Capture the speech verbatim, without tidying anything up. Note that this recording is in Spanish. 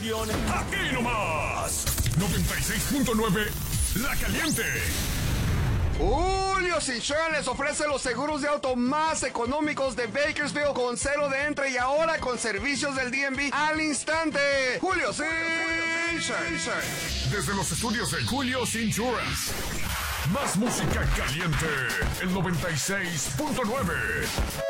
estación. Aquí nomás, noventa y seis punto nueve, La Caliente. Julio's Insurance les ofrece los seguros de auto más económicos de Bakersfield con cero de entre y ahora con servicios del D M V al instante. Julio's Insurance. Desde los estudios de Julio's Insurance. Más música caliente, el noventa y seis punto nueve.